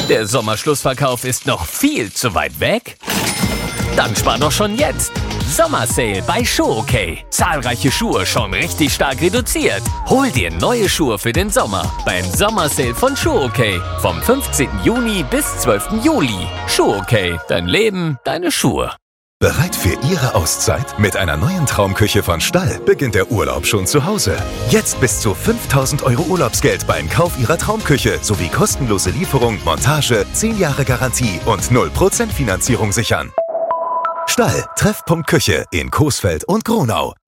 Der Sommerschlussverkauf ist noch viel zu weit weg? Dann spar doch schon jetzt. Sommersale bei Show-OK. Zahlreiche Schuhe schon richtig stark reduziert. Hol dir neue Schuhe für den Sommer beim Sommersale von Show-OK. Vom 15. Juni bis 12. Juli. Show-OK. Dein Leben, deine Schuhe. Bereit für Ihre Auszeit? Mit einer neuen Traumküche von Stall beginnt der Urlaub schon zu Hause. Jetzt bis zu 5.000 € Urlaubsgeld beim Kauf Ihrer Traumküche sowie kostenlose Lieferung, Montage, 10 Jahre Garantie und 0% Finanzierung sichern. Stall, Treffpunkt Küche in Coesfeld und Gronau.